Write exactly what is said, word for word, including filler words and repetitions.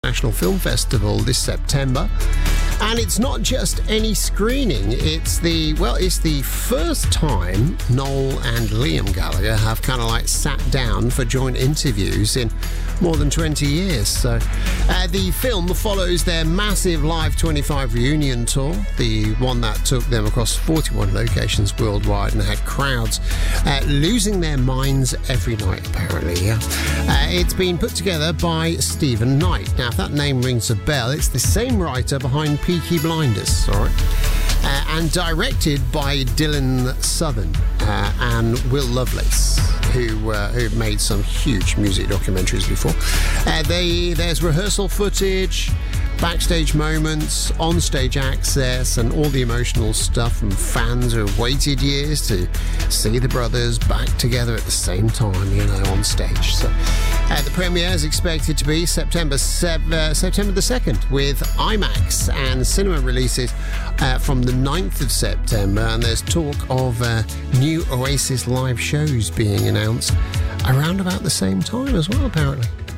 International Film Festival this September. And it's not just any screening, it's the, well, it's the first time Noel and Liam Gallagher have kind of like sat down for joint interviews in more than twenty years. So uh, the film follows their massive Live twenty-five reunion tour, the one that took them across forty-one locations worldwide and had crowds uh, losing their minds every night, apparently. Yeah. Uh, it's been put together by Stephen Knight. Now, if that name rings a bell, it's the same writer behind Peaky Blinders, all right? Uh, and directed by Dylan Southern uh, and Will Lovelace, who uh, who made some huge music documentaries before. Uh, they there's rehearsal footage, backstage moments, onstage access, and all the emotional stuff from fans who have waited years to see the brothers back together at the same time, you know, on stage. So uh, the premiere is expected to be September seventh, uh, September the second, with IMAX and cinema releases uh, from the ninth of September. And there's talk of uh, new Oasis live shows being announced around about the same time as well, apparently.